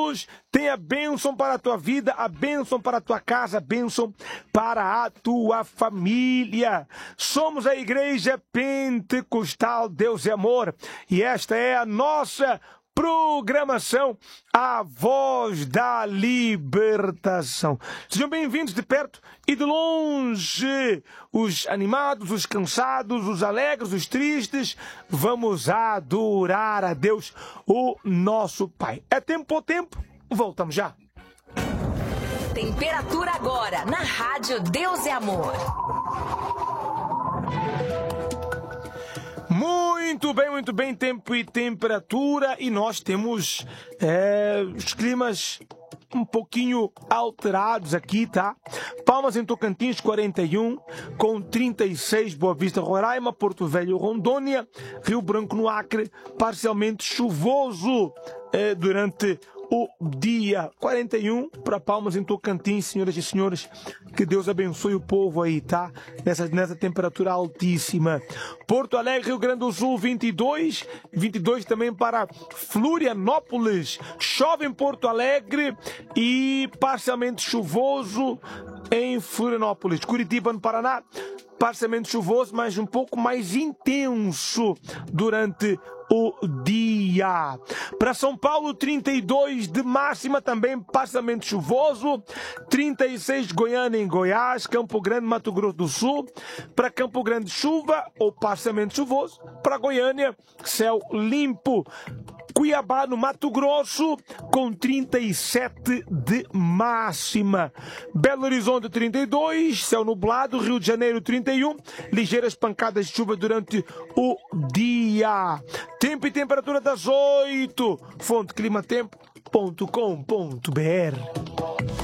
Deus tem a bênção para a tua vida, a bênção para a tua casa, a bênção para a tua família. Somos a Igreja Pentecostal Deus é Amor e esta é a nossa programação, a voz da libertação. Sejam bem-vindos de perto e de longe, os animados, os cansados, os alegres, os tristes. Vamos adorar a Deus, o nosso Pai. É tempo ou tempo? Voltamos já. Temperatura agora na Rádio Deus é Amor. Muito bem, tempo e temperatura, e nós temos os climas um pouquinho alterados aqui, tá? Palmas em Tocantins, 41, com 36, Boa Vista, Roraima, Porto Velho, Rondônia, Rio Branco, no Acre, parcialmente chuvoso durante o dia. 41 para Palmas em Tocantins, senhoras e senhores. Que Deus abençoe o povo aí, tá? Nessa temperatura altíssima. Porto Alegre, Rio Grande do Sul, 22. 22 também para Florianópolis. Chove em Porto Alegre e parcialmente chuvoso em Florianópolis. Curitiba, no Paraná, parcialmente chuvoso, mas um pouco mais intenso durante o dia. Para São Paulo, 32 de máxima, também parcialmente chuvoso. 36 Goiânia em Goiás, Campo Grande, Mato Grosso do Sul. Para Campo Grande, chuva ou parcialmente chuvoso. Para Goiânia, céu limpo. Cuiabá, no Mato Grosso, com 37 de máxima. Belo Horizonte, 32, céu nublado. Rio de Janeiro, 31, ligeiras pancadas de chuva durante o dia. Tempo e temperatura das 8. Fonte climatempo.com.br.